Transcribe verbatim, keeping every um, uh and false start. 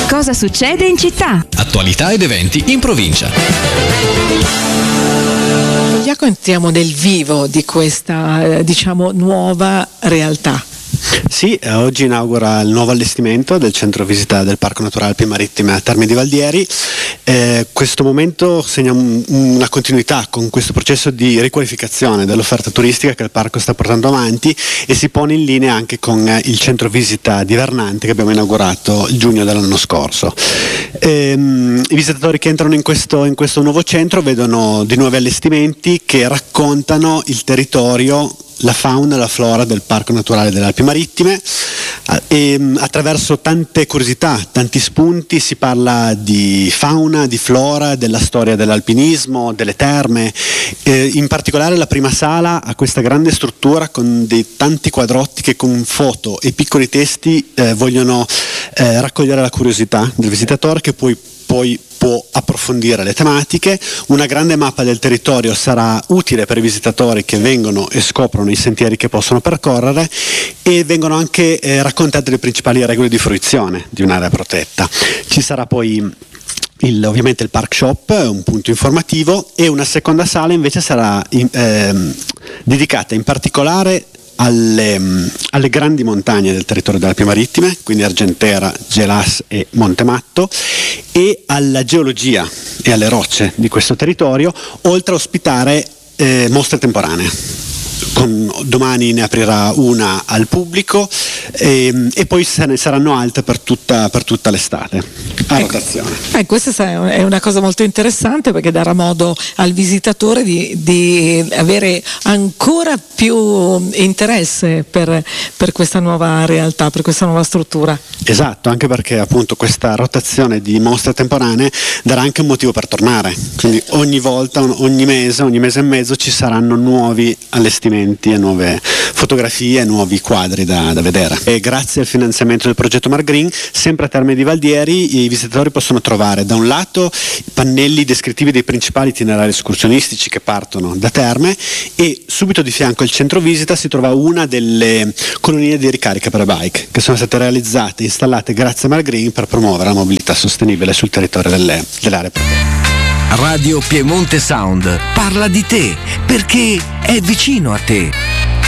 Cosa succede in città? Attualità ed eventi in provincia. Jacopo, entriamo nel vivo di questa, eh, diciamo, nuova realtà. Sì, oggi inaugura il nuovo allestimento del centro visita del Parco Naturale Alpi Marittime a Termini Valdieri. Eh, questo momento segna un, una continuità con questo processo di riqualificazione dell'offerta turistica che il parco sta portando avanti e si pone in linea anche con eh, il centro visita di Vernante che abbiamo inaugurato il giugno dell'anno scorso. Ehm, I visitatori che entrano in questo, in questo nuovo centro vedono di nuovi allestimenti che raccontano il territorio, la fauna e la flora del Parco Naturale delle Alpi Marittime e attraverso tante curiosità, tanti spunti si parla di fauna, di flora, della storia dell'alpinismo, delle terme. Eh, in particolare la prima sala ha questa grande struttura con dei tanti quadrotti che con foto e piccoli testi eh, vogliono eh, raccogliere la curiosità del visitatore che poi poi può approfondire le tematiche. Una grande mappa del territorio sarà utile per i visitatori che vengono e scoprono i sentieri che possono percorrere e vengono anche eh, raccontate le principali regole di fruizione di un'area protetta. Ci sarà poi Il, ovviamente il Park Shop, un punto informativo, e una seconda sala invece sarà in, ehm, dedicata in particolare Alle, alle grandi montagne del territorio delle Alpi Marittime, quindi Argentera, Gelas e Montematto, e alla geologia e alle rocce di questo territorio, oltre a ospitare eh, mostre temporanee. Con, domani ne aprirà una al pubblico e, e poi se ne saranno altre per tutta, per tutta l'estate a ecco, rotazione. Eh, questa è una cosa molto interessante perché darà modo al visitatore di, di avere ancora più interesse per, per questa nuova realtà, per questa nuova struttura. Esatto, anche perché appunto questa rotazione di mostre temporanee darà anche un motivo per tornare, quindi ogni volta, ogni mese, ogni mese e mezzo ci saranno nuovi allestimenti e nuove fotografie, nuovi quadri da, da vedere. E grazie al finanziamento del progetto Mar Green, sempre a Termini Valdieri, i visitatori possono trovare da un lato pannelli descrittivi dei principali itinerari escursionistici che partono da Terme e subito di fianco al centro visita si trova una delle colonnine di ricarica per bike che sono state realizzate e installate grazie a Mar Green per promuovere la mobilità sostenibile sul territorio delle, delle aree protette. Radio Piemonte Sound parla di te perché è vicino a te.